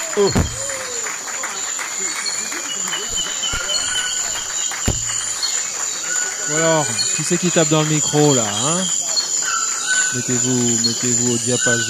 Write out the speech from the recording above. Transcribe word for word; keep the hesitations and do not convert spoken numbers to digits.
Oh. Ou alors, qui c'est qui tape dans le micro là, hein? Mettez-vous, mettez-vous au diapason.